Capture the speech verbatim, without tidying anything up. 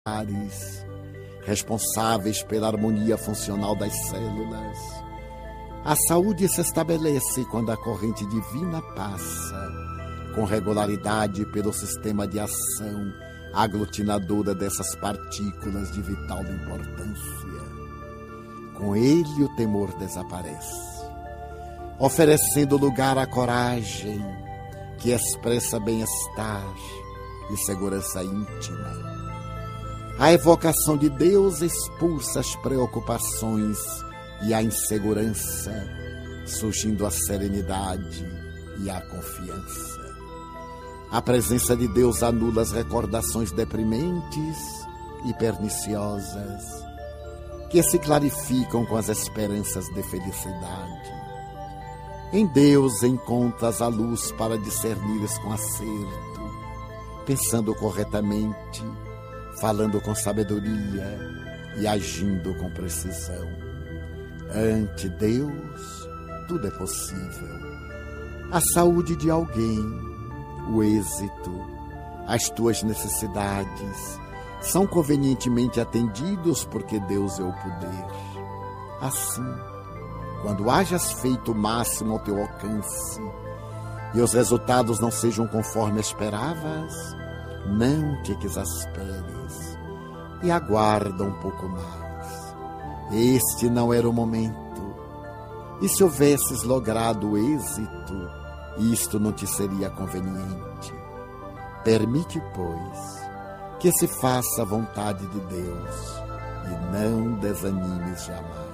responsáveis pela harmonia funcional das células. A saúde se estabelece quando a corrente divina passa com regularidade pelo sistema de ação aglutinadora dessas partículas de vital importância. Com ele o temor desaparece, oferecendo lugar à coragem que expressa bem-estar e segurança íntima. A evocação de Deus expulsa as preocupações e a insegurança, surgindo a serenidade e a confiança. A presença de Deus anula as recordações deprimentes e perniciosas, que se clarificam com as esperanças de felicidade. Em Deus encontras a luz para discernires com acerto, pensando corretamente, falando com sabedoria e agindo com precisão. Ante Deus, tudo é possível. A saúde de alguém, o êxito, as tuas necessidades são convenientemente atendidos porque Deus é o poder. Assim, quando hajas feito o máximo ao teu alcance e os resultados não sejam conforme esperavas, não te exasperes e aguarda um pouco mais. Este não era o momento. E se houvesses logrado o êxito, isto não te seria conveniente. Permite, pois, que se faça a vontade de Deus e não desanimes jamais.